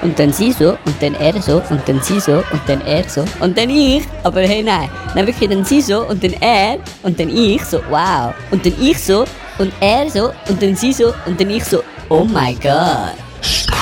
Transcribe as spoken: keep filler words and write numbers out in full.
Und dann sie so, und dann er so, und dann sie so, und dann er so, und dann ich. Aber hey, nein. Dann wirklich dann sie so, und dann er, und dann ich so, wow. Und dann ich so, und er so, und dann sie so, und dann ich so, oh my god.